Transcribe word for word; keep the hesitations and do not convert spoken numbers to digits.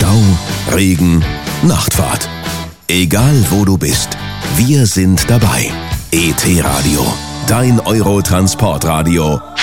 Stau, Regen, Nachtfahrt. Egal wo du bist, wir sind dabei. E T Radio, dein Euro-Transportradio